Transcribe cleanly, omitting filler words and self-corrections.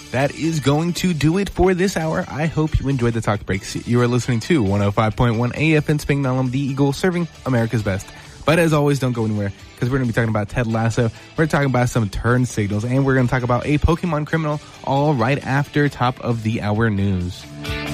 that is going to do it for this hour. I hope you enjoyed the talk breaks. You are listening to 105.1 AFN Spingnalum, the Eagle, serving America's best. But as always, don't go anywhere, because we're going to be talking about Ted Lasso. We're talking about some turn signals, and we're going to talk about a Pokemon criminal all right after top of the hour news.